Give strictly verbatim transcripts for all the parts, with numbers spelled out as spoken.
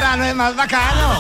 temprano es más bacano.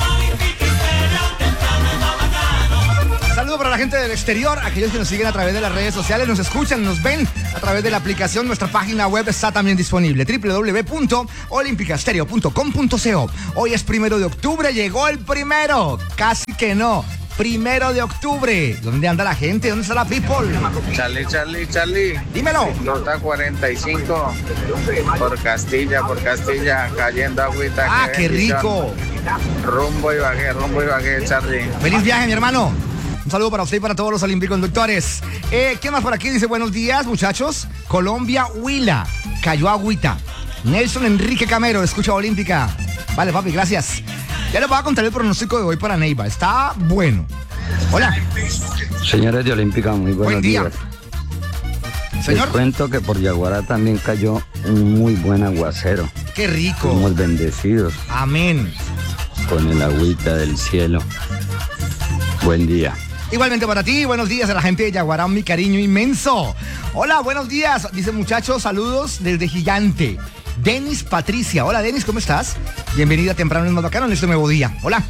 Saludo para la gente del exterior, aquellos que nos siguen a través de las redes sociales, nos escuchan, nos ven a través de la aplicación. Nuestra página web está también disponible, doble u doble u doble u punto olímpica estéreo punto com punto co. Hoy es primero de octubre, llegó el primero, casi que no. Primero de octubre. ¿Dónde anda la gente? ¿Dónde está la people? Charlie, Charlie, Charlie. Dímelo. Nota cuarenta y cinco por Castilla, por Castilla, cayendo agüita. Ah, qué, qué rico. Rumbo y bajé, rumbo y bajé, Charlie. Feliz viaje, mi hermano. Un saludo para usted y para todos los olímpico-conductores. Eh, ¿Qué más por aquí? Dice, buenos días, muchachos. Colombia, Huila. Cayó agüita. Nelson Enrique Camero, escucha Olímpica. Vale, papi, gracias. Ya les voy a contar el pronóstico de hoy para Neiva. Está bueno. Hola. Señores de Olímpica, muy buenos Buen día. días. Señor. Les cuento que por Yaguará también cayó un muy buen aguacero. Qué rico. Somos bendecidos. Amén. Con el agüita del cielo. Buen día. Igualmente para ti, buenos días a la gente de Yaguará, mi cariño inmenso. Hola, buenos días. Dice, muchachos, saludos desde Gigante. Denis Patricia. Hola, Denis, ¿cómo estás? Bienvenida temprano en el más bacano en este nuevo día. Hola.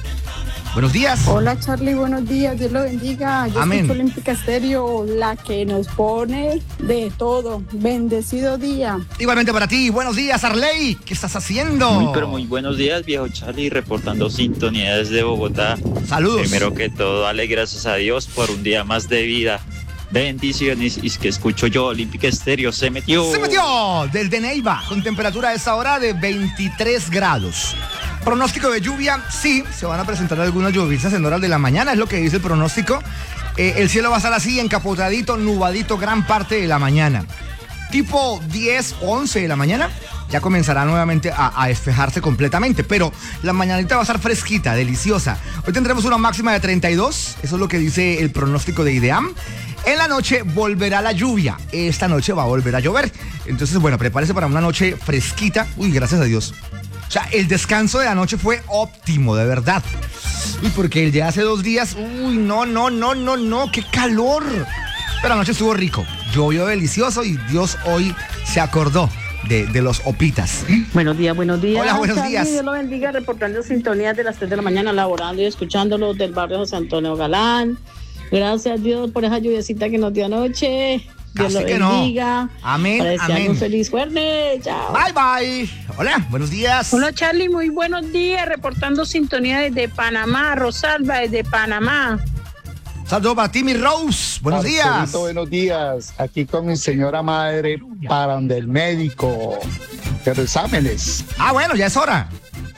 Buenos días. Hola, Charlie, buenos días. Dios lo bendiga. Yo Amén. soy Olímpica Estéreo, la que nos pone de todo. Bendecido día. Igualmente para ti, buenos días, Arley. ¿Qué estás haciendo? Muy, pero muy buenos días, viejo Charlie, reportando sintonía desde Bogotá. Saludos. Primero que todo, dale gracias a Dios por un día más de vida. Bendiciones, y es que escucho yo, Olímpica Estéreo, se metió. Se metió desde Neiva, con temperatura a esta hora de veintitrés grados. Pronóstico de lluvia, sí, se van a presentar algunas lluvias en horas de la mañana, es lo que dice el pronóstico. Eh, el cielo va a estar así, encapotadito, nubadito gran parte de la mañana. Tipo diez, once de la mañana, ya comenzará nuevamente a, a despejarse completamente, pero la mañanita va a estar fresquita, deliciosa. Hoy tendremos una máxima de treinta y dos, eso es lo que dice el pronóstico de IDEAM. En la noche volverá la lluvia, esta noche va a volver a llover. Entonces, bueno, prepárese para una noche fresquita. Uy, gracias a Dios. O sea, el descanso de anoche fue óptimo, de verdad. Uy, porque el de hace dos días, uy, no, no, no, no, no, qué calor. Pero anoche estuvo rico, llovió delicioso y Dios hoy se acordó de, de los opitas. Buenos días, buenos días. Hola, buenos Charlie, días. Dios lo bendiga, reportando sintonías de las tres de la mañana, laborando y escuchándolo del barrio José Antonio Galán. Gracias a Dios por esa lluviacita que nos dio anoche. Dios Casi lo que no. bendiga. Amén, Para desearle amén. un feliz jueves. Chao. Bye, bye. Hola, buenos días. Hola Charlie, muy buenos días, reportando sintonía desde Panamá, Rosalba desde Panamá. Saludos para ti, mi Rose. Buenos días. Marcelito, buenos días. Aquí con mi señora madre para donde el médico. Pero exámenes. Ah, bueno, ya es hora.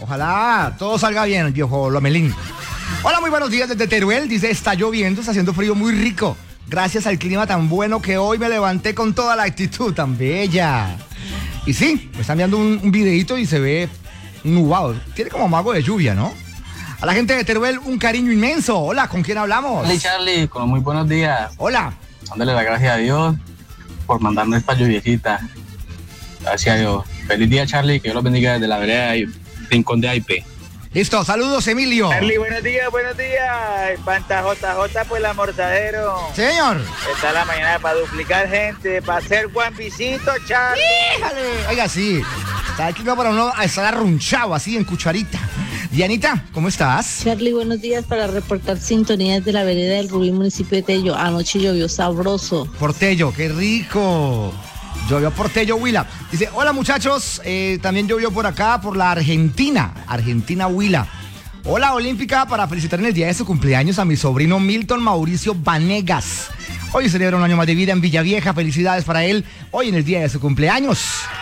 Ojalá todo salga bien, el viejo Lomelín. Hola, muy buenos días desde Teruel. Dice, está lloviendo, está haciendo frío muy rico. Gracias al clima tan bueno que hoy me levanté con toda la actitud tan bella. Y sí, me están enviando un, un videito y se ve nubado. Tiene como mago de lluvia, ¿no? A la gente de Teruel, un cariño inmenso. Hola, ¿con quién hablamos? Hola Charlie, con muy buenos días. Hola. Dándole la gracias a Dios por mandarme esta lluviecita. Gracias a Dios. Feliz día Charlie, que Dios los bendiga desde la vereda y Rincón de A I P. Listo, saludos Emilio. Charlie, buenos días, buenos días. Panta J J, pues el almorzadero. Señor. Está la mañana para duplicar gente, para hacer guambicito, Charlie. ¡Híjale! Oiga, sí. Está aquí para uno a estar arrunchado así en cucharita. Dianita, ¿cómo estás? Charlie, buenos días para reportar sintonías de la vereda del Rubí, municipio de Tello. Anoche llovió sabroso. Portello, qué rico. Llovió Portello, Huila. Dice, hola muchachos, eh, también llovió por acá, por la Argentina. Argentina, Huila. Hola Olímpica, para felicitar en el día de su cumpleaños a mi sobrino Milton Mauricio Vanegas. Hoy celebra un año más de vida en Villavieja. Felicidades para él hoy en el día de su cumpleaños.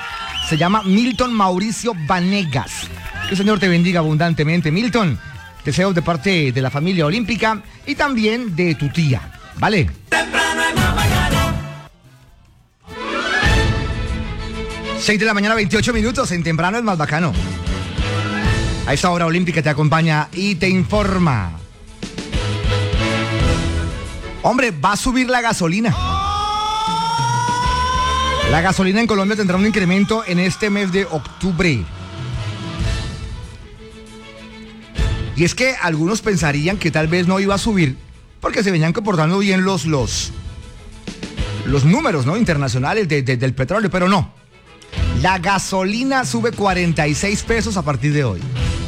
Se llama Milton Mauricio Vanegas. Que el Señor te bendiga abundantemente, Milton. Deseos de parte de la familia olímpica y también de tu tía, ¿vale? seis de la mañana, veintiocho minutos, en temprano es más bacano. A esta hora olímpica te acompaña y te informa. Hombre, va a subir la gasolina. La gasolina en Colombia tendrá un incremento en este mes de octubre. Y es que algunos pensarían que tal vez no iba a subir porque se venían comportando bien los, los, los números, ¿no?, internacionales de, de, del petróleo, pero no. La gasolina sube cuarenta y seis pesos a partir de hoy.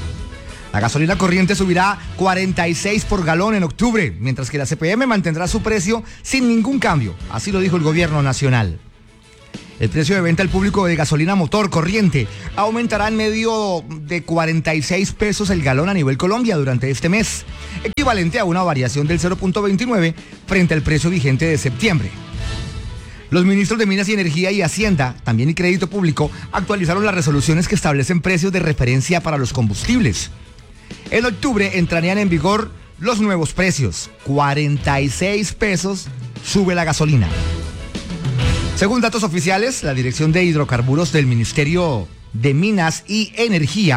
La gasolina corriente subirá cuarenta y seis por galón en octubre, mientras que la C P M mantendrá su precio sin ningún cambio. Así lo dijo el gobierno nacional. El precio de venta al público de gasolina motor corriente aumentará en medio de cuarenta y seis pesos el galón a nivel Colombia durante este mes, equivalente a una variación del cero punto veintinueve frente al precio vigente de septiembre. Los ministros de Minas y Energía y Hacienda, también y Crédito Público, actualizaron las resoluciones que establecen precios de referencia para los combustibles. En octubre entrarían en vigor los nuevos precios. cuarenta y seis pesos sube la gasolina. Según datos oficiales, la Dirección de Hidrocarburos del Ministerio de Minas y Energía